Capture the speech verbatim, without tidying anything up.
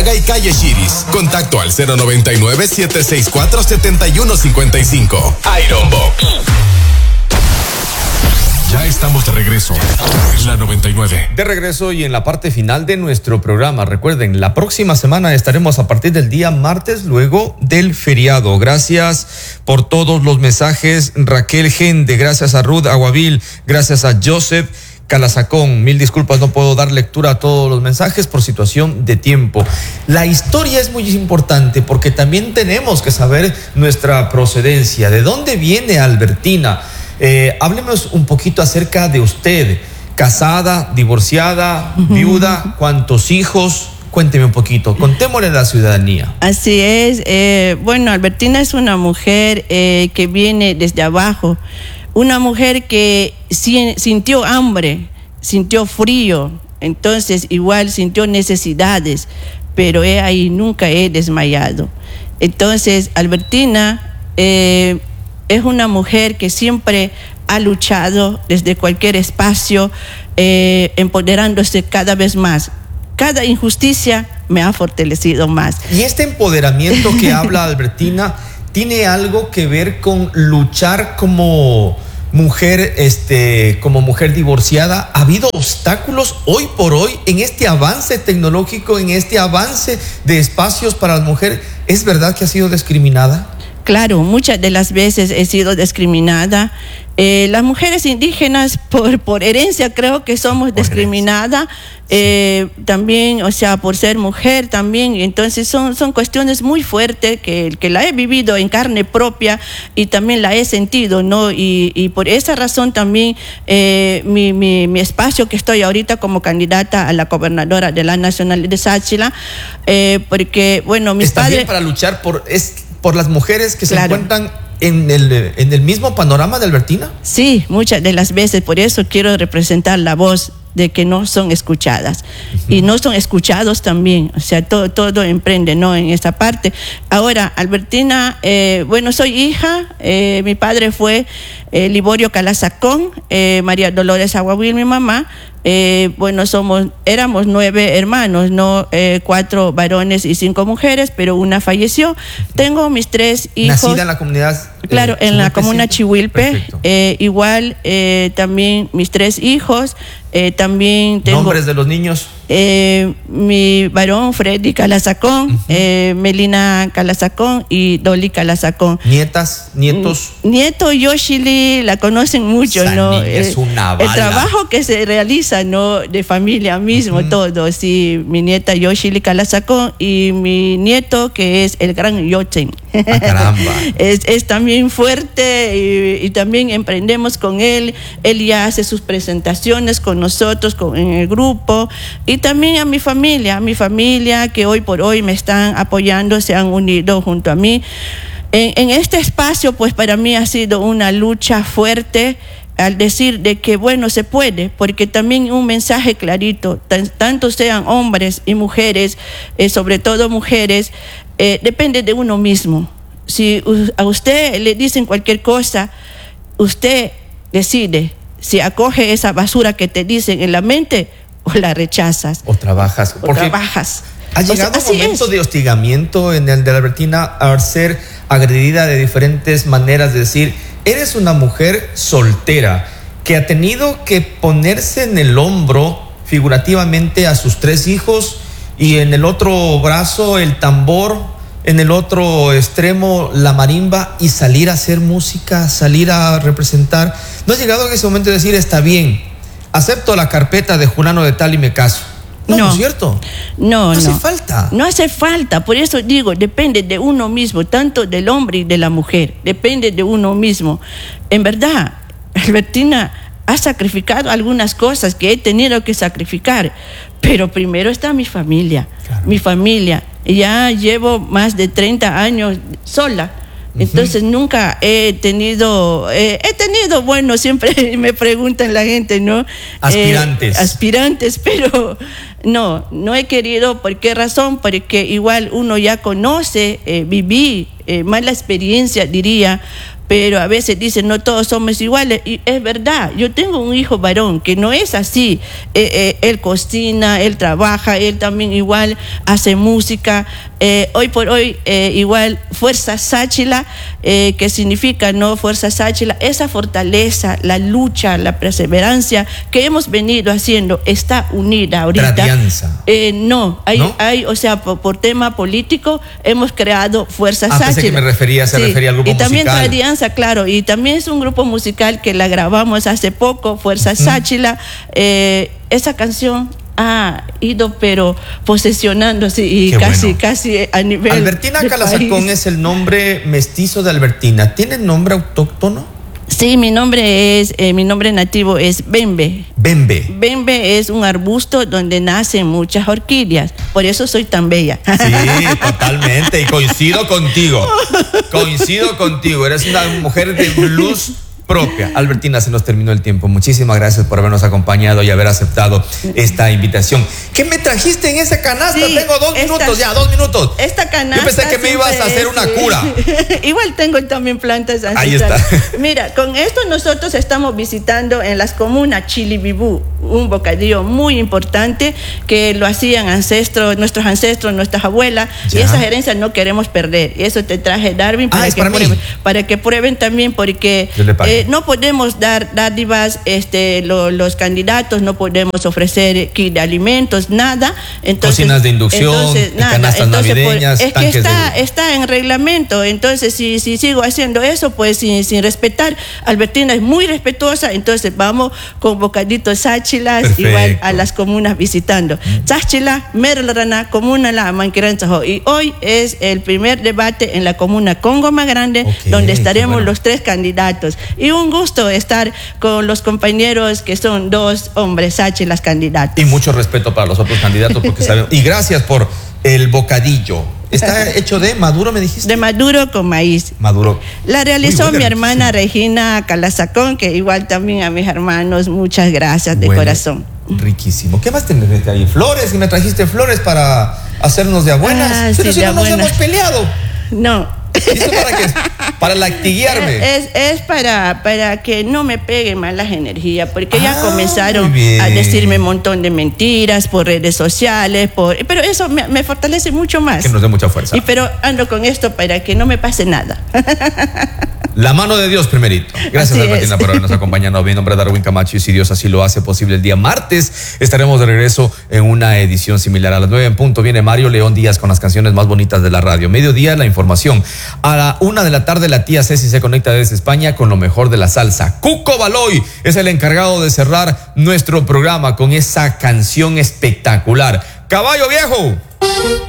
y calle Shiris. Contacto al cero noventa y nueve, siete seis cuatro, siete uno cinco cinco. Iron Box. Ya estamos de regreso. Es la noventa y nueve. De regreso y en la parte final de nuestro programa. Recuerden, la próxima semana estaremos a partir del día martes, luego del feriado. Gracias por todos los mensajes. Raquel Gende, gracias a Ruth Aguavil, gracias a Joseph Calazacón. Mil disculpas, no puedo dar lectura a todos los mensajes por situación de tiempo. La historia es muy importante porque también tenemos que saber nuestra procedencia. ¿De dónde viene Albertina? Eh, háblenos un poquito acerca de usted. Casada, divorciada, uh-huh. viuda, ¿cuántos hijos? Cuénteme un poquito, contémosle a la ciudadanía. Así es. Eh, bueno, Albertina es una mujer eh, que viene desde abajo. Una mujer que sintió hambre, sintió frío, entonces igual sintió necesidades, pero he ahí nunca he desmayado. Entonces, Albertina eh, es una mujer que siempre ha luchado desde cualquier espacio, eh, empoderándose cada vez más. Cada injusticia me ha fortalecido más. Y este empoderamiento que habla Albertina tiene algo que ver con luchar como mujer, este, como mujer divorciada. ¿Ha habido obstáculos hoy por hoy en este avance tecnológico, en este avance de espacios para la mujer? ¿Es verdad que ha sido discriminada? Claro, muchas de las veces he sido discriminada. Eh, las mujeres indígenas, por, por herencia, creo que somos discriminadas. Eh, también, o sea, por ser mujer también. Entonces son, son cuestiones muy fuertes que, que la he vivido en carne propia y también la he sentido, ¿no? Y, y por esa razón también eh, mi, mi, mi espacio que estoy ahorita como candidata a la gobernadora de la Nacional de Sáchila, eh, porque, bueno, mis ¿Está padres... bien para luchar por, es, por las mujeres que Claro. se encuentran en el, en el mismo panorama de Albertina? Sí, muchas de las veces, por eso quiero representar la voz de que no son escuchadas. Uh-huh. Y no son escuchados también, o sea, todo, todo emprende, ¿no? En esa parte. Ahora, Albertina, eh, bueno, soy hija, eh, mi padre fue eh, Liborio Calazacón, eh, María Dolores Aguavil, mi mamá. Eh, bueno, somos, éramos nueve hermanos, no eh, cuatro varones y cinco mujeres, pero una falleció. Tengo mis tres hijos. ¿Nacida en la comunidad? Claro, eh, en la comuna Chihuilpe. Eh, igual eh, también mis tres hijos. Eh, también tengo... ¿Nombres de los niños? Eh, mi varón Freddy Calazacón, uh-huh. eh, Melina Calazacón y Dolly Calazacón. ¿Nietas? ¿Nietos? Nieto Yoshili, la conocen mucho, Esa ¿no? niña es una bala. El trabajo que se realiza, ¿no? De familia mismo, uh-huh. todo. Sí, mi nieta Yoshili Calazacón y mi nieto que es el gran Yochen. Ah, caramba. es, es también fuerte y, y también emprendemos con él. Él ya hace sus presentaciones con nosotros, con, en el grupo. Y también a mi familia, a mi familia que hoy por hoy me están apoyando, se han unido junto a mí. En, en este espacio, pues para mí ha sido una lucha fuerte al decir de que, bueno, se puede, porque también un mensaje clarito, tan, tanto sean hombres y mujeres, eh, sobre todo mujeres, eh, depende de uno mismo. Si a usted le dicen cualquier cosa, usted decide si acoge esa basura que te dicen en la mente o la rechazas. O trabajas. O trabajas. ¿Ha llegado o sea, un momento es. de hostigamiento en el de la Albertina al ser agredida de diferentes maneras? De decir, eres una mujer soltera que ha tenido que ponerse en el hombro figurativamente a sus tres hijos y en el otro brazo el tambor, en el otro extremo la marimba y salir a hacer música, salir a representar. ¿No has llegado en ese momento de decir, está bien, acepto la carpeta de Julano de tal y me caso? No, no, ¿no es cierto? No, no. No hace falta. No hace falta, por eso digo, depende de uno mismo, tanto del hombre y de la mujer, depende de uno mismo. En verdad, Albertina ha sacrificado algunas cosas que he tenido que sacrificar, pero primero está mi familia, claro. mi familia. Ya llevo más de treinta años sola. Entonces uh-huh. nunca he tenido, eh, he tenido, bueno, siempre me preguntan la gente, ¿no? Aspirantes. Eh, aspirantes, pero no, no he querido. ¿Por qué razón? Porque igual uno ya conoce, eh, viví eh, mala experiencia, diría, pero a veces dicen no todos somos iguales, y es verdad. Yo tengo un hijo varón que no es así. Eh, eh, él cocina, él trabaja, él también igual hace música. Eh, hoy por hoy, eh, igual Fuerza Sáchila, eh, que significa no Fuerza Sáchila, esa fortaleza, la lucha, la perseverancia que hemos venido haciendo está unida ahorita. Tradianza. Eh, no, hay, ¿No? hay, o sea, por, por tema político hemos creado Fuerza Ah, Sáchila. pensé que me refería, se Sí, refería al grupo y también musical. Tradianza, claro, y también es un grupo musical que la grabamos hace poco, Fuerza Sáchila. Eh, esa canción ha ido pero posesionándose y Qué casi, bueno. casi a nivel Albertina de Calazacón país. es el nombre mestizo de Albertina. ¿Tiene nombre autóctono? Sí, mi nombre es, eh, mi nombre nativo es Bembe. Bembe. Bembe es un arbusto donde nacen muchas orquídeas, por eso soy tan bella. Sí, totalmente. Y coincido contigo. Coincido contigo. Eres una mujer de luz propia. Albertina, se nos terminó el tiempo. Muchísimas gracias por habernos acompañado y haber aceptado esta invitación. ¿Qué me trajiste en esa canasta? Sí, Tengo dos esta- minutos ya, dos minutos. Esta canasta. Yo pensé que me ibas a hacer una cura. Igual tengo también plantas Ahí ancestrales. está. Mira, con esto nosotros estamos visitando en las comunas Chilibibú, un bocadillo muy importante que lo hacían ancestros, nuestros ancestros, nuestras abuelas, Ya. y esas herencias no queremos perder. Y eso te traje, Darwin, Ah, para es que para mí. prueben, para que prueben también, porque Yo le pago. eh, no podemos dar dádivas, este, lo- los candidatos no podemos ofrecer kit de alimentos, nada. Entonces, Cocinas de inducción, entonces, nada. canastas Entonces, por- navideñas, es que tanques está, de... está en reglamento. Entonces, si, si sigo haciendo eso, pues sin, sin respetar, Albertina es muy respetuosa, entonces vamos con bocaditos sáchilas, Perfecto. igual a las comunas visitando. Sáchila, Merlarana, comuna la Manquiranzajo. Y hoy es el primer debate en la comuna Congo más grande, Ok, donde estaremos qué bueno. los tres candidatos. Y un gusto estar con los compañeros que son dos hombres sáchilas candidatos. Y mucho respeto para los otros candidatos porque sabemos. Y gracias por el bocadillo. ¿Está hecho de maduro, me dijiste? De maduro con maíz. Maduro. La realizó Muy bueno, mi hermana sí. Regina Calazacón, que igual también a mis hermanos, muchas gracias de Bueno, corazón. Riquísimo. ¿Qué más tenés ahí? Flores, y me trajiste flores para hacernos de abuelas. Ah, Pero sí, si de no nos abuelas. hemos peleado. No. ¿Y esto para qué es? Para lactiguearme. Es, es para, para que no me peguen malas energías, porque ya Ah, comenzaron muy bien. a decirme un montón de mentiras por redes sociales, por, pero eso me, me fortalece mucho más. Que nos dé mucha fuerza. Y pero ando con esto para que no me pase nada. La mano de Dios primerito. Gracias, Así Albertina, es. por habernos acompañado. Mi nombre es Darwin Camacho y si Dios así lo hace posible el día martes, estaremos de regreso en una edición similar. A las nueve en punto viene Mario León Díaz con las canciones más bonitas de la radio. Mediodía, la información. A la una de la tarde, la tía Ceci se conecta desde España con lo mejor de la salsa. Cuco Baloy es el encargado de cerrar nuestro programa con esa canción espectacular. ¡Caballo viejo!